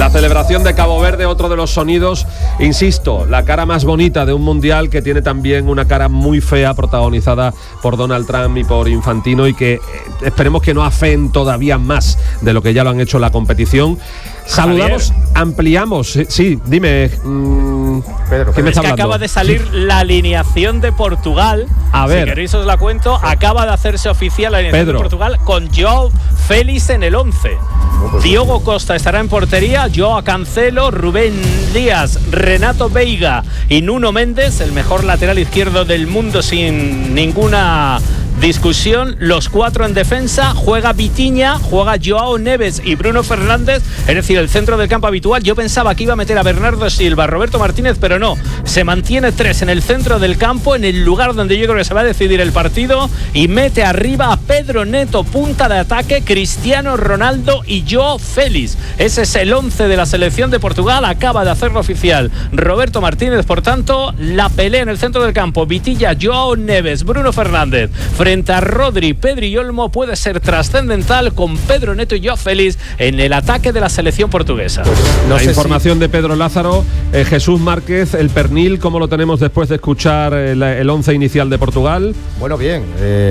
La celebración de Cabo Verde, otro de los sonidos, insisto, la cara más bonita de un mundial que tiene también una cara muy fea protagonizada por Donald Trump y por Infantino y que esperemos que no afeen todavía más de lo que ya lo han hecho en la competición. Saludamos, Javier. Ampliamos, sí, dime, Pedro, ¿qué me está que hablando? acaba de salir la alineación de Portugal. A ver. Si queréis os la cuento. Acaba de hacerse oficial la alineación de Portugal con João Félix en el 11. Diogo Costa estará en portería, Joao Cancelo, Rubén Díaz, Renato Veiga y Nuno Méndez, el mejor lateral izquierdo del mundo sin ninguna discusión. Los 4 en defensa, juega Vitinha, juega Joao Neves y Bruno Fernández, es decir, el centro del campo habitual. Yo pensaba que iba a meter a Bernardo Silva, Roberto Martínez, pero no, se mantiene 3 en el centro del campo, en el lugar donde yo creo que se va a decidir el partido, y mete arriba a Pedro Neto, punta de ataque, Cristiano Ronaldo y Joao Félix. Ese es el 11 de la selección de Portugal, acaba de hacerlo oficial Roberto Martínez. Por tanto, la pelea en el centro del campo, Vitinha, Joao Neves, Bruno Fernández frente a Rodri, Pedri y Olmo, puede ser trascendental con Pedro Neto y Joao Félix en el ataque de la selección portuguesa. La información de Pedro Lázaro. Jesús Márquez, el pernil, ¿cómo lo tenemos después de escuchar el 11 inicial de Portugal? Bueno, bien.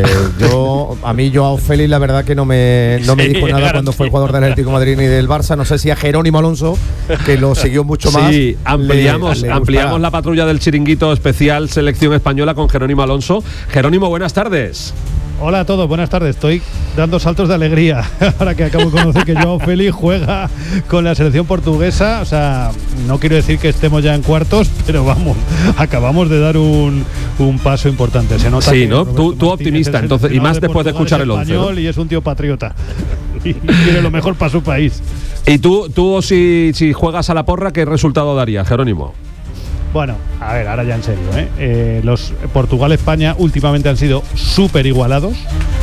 A mí Joao Félix la verdad que no me dijo nada cuando fue el jugador del Atlético de Madrid ni del Barça. No sé si a Jerónimo Alonso, que lo siguió mucho más. Sí, ampliamos la patrulla del Chiringuito especial Selección Española con Jerónimo Alonso. Jerónimo, buenas tardes. Hola a todos, buenas tardes. Estoy dando saltos de alegría ahora que acabo de conocer que Joao Félix juega con la selección portuguesa. O sea, no quiero decir que estemos ya en cuartos, pero vamos, acabamos de dar un paso importante. Se nota. Sí, ¿no? Tú optimista, entonces, y más después de escuchar el 11, ¿no? Y es un tío patriota y quiere lo mejor para su país. ¿Y tú si juegas a la porra, qué resultado daría, Jerónimo? Bueno, a ver, ahora ya en serio, los Portugal-España últimamente han sido súper igualados.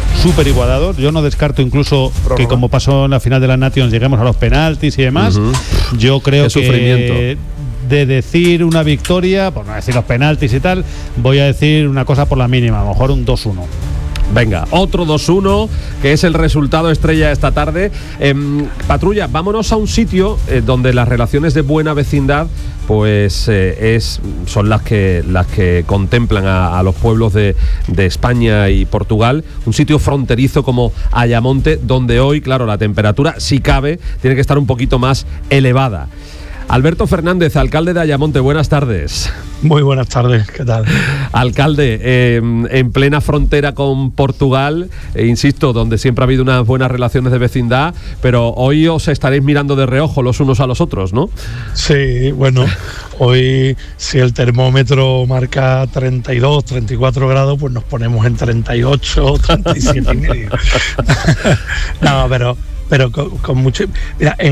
Yo no descarto incluso que, como pasó en la final de la Nations, lleguemos a los penaltis y demás. Yo creo que de decir una victoria, por no decir los penaltis y tal, voy a decir una cosa por la mínima, a lo mejor un 2-1. Venga, otro 2-1, que es el resultado estrella esta tarde. Patrulla, vámonos a un sitio donde las relaciones de buena vecindad pues son las que contemplan a los pueblos de España y Portugal. Un sitio fronterizo como Ayamonte, donde hoy, claro, la temperatura, si cabe, tiene que estar un poquito más elevada. Alberto Fernández, alcalde de Ayamonte, buenas tardes. Muy buenas tardes, ¿qué tal? Alcalde, en plena frontera con Portugal, insisto, donde siempre ha habido unas buenas relaciones de vecindad, pero hoy os estaréis mirando de reojo los unos a los otros, ¿no? Sí, bueno, hoy si el termómetro marca 32, 34 grados, pues nos ponemos en 38, 37 y medio. No, pero con mucho... Mira,